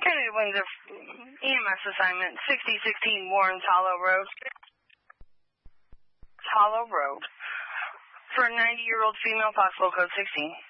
Kennedy Windsor, EMS assignment, 6016 Warren's Hollow Road. Hollow Road. For a 90-year-old female, possible code 16.